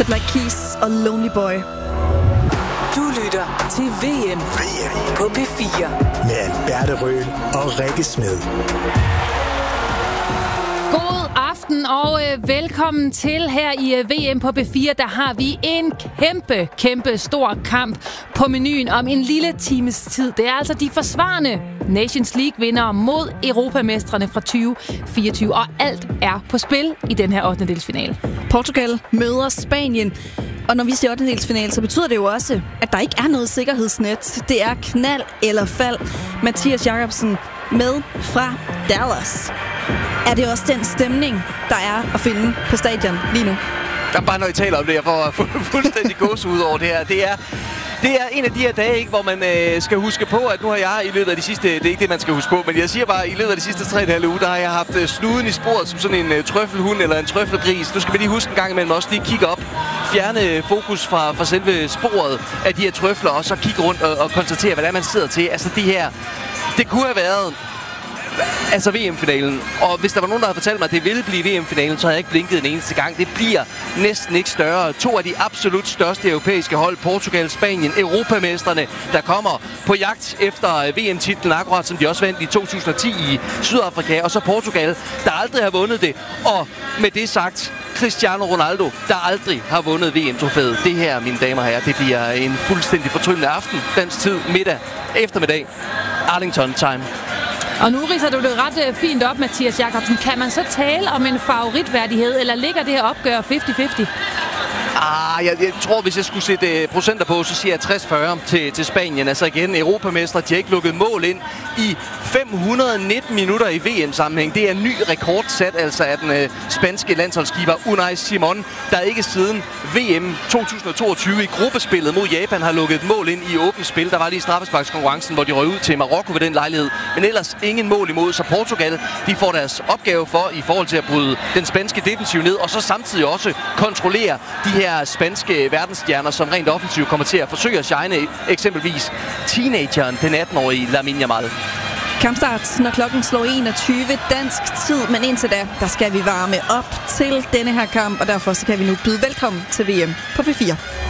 Black Keys og Lonely Boy. Du lytter til VM på P4 med Alberte Røhl og Rikke Smed. God aften og velkommen til her i VM på P4. Der har vi en kæmpe stor kamp på menuen om en lille times tid. Det er altså de forsvarende Nations League-vindere mod europamestrene fra 2024, og alt er på spil i den her 8. delsfinale. Portugal møder Spanien. Og når vi siger 8. delsfinale, så betyder det jo også, at der ikke er noget sikkerhedsnet. Det er knald eller fald. Mathias Jakobsen med fra Dallas. Er det også den stemning, der er at finde på stadion lige nu? Der er bare, når I taler om det, jeg får fuldstændig gåsehud over det her. Det er en af de her dage, ikke, hvor man skal huske på, at nu har jeg i løbet af de sidste... Det er ikke det, man skal huske på, men jeg siger bare, at i løbet af de sidste 3,5 uger, der har jeg haft snuden i sporet som sådan en trøffelhund eller en trøffelgris. Nu skal vi lige huske en gang imellem også lige kigge op, fjerne fokus fra selve sporet af de her trøfler, og så kigge rundt og konstatere, hvad det er, man sidder til. Altså det her... Det kunne have været... Altså VM-finalen. Og hvis der var nogen, der havde fortalt mig, at det ville blive VM-finalen, så havde jeg ikke blinket en eneste gang. Det bliver næsten ikke større. 2 af de absolut største europæiske hold, Portugal, Spanien, europamestrene, der kommer på jagt efter VM-titlen, akkurat som de også vandt i 2010 i Sydafrika. Og så Portugal, der aldrig har vundet det. Og med det sagt, Cristiano Ronaldo, der aldrig har vundet VM-trofæet. Det her, mine damer og herrer, det bliver en fuldstændig fortryllende aften. Dansk tid, middag, eftermiddag, Arlington time. Og nu ridser du det ret fint op, Mathias Jakobsen. Kan man så tale om en favoritværdighed, eller ligger det her opgør 50-50? Jeg tror, hvis jeg skulle sætte procenter på, så siger jeg 60-40 til Spanien. Altså igen, europamestre, de har ikke lukket mål ind i 519 minutter i VM-sammenhæng. Det er en ny rekord sat altså af den spanske landsholdskeeper Unai Simon, der ikke siden VM 2022 i gruppespillet mod Japan har lukket mål ind i åbent spil. Der var lige straffesparkskonkurrencen, hvor de røg ud til Marokko ved den lejlighed. Men ellers ingen mål imod, så Portugal, de får deres opgave for i forhold til at bryde den spanske defensiv ned, og så samtidig også kontrollere de her spanske verdensstjerner, som rent offensivt kommer til at forsøge at shine, eksempelvis teenageren, den 18-årige Lamine Yamal. Kampstart, når klokken slår 21 dansk tid, men indtil da, der skal vi varme op til denne her kamp, og derfor så kan vi nu byde velkommen til VM på P4.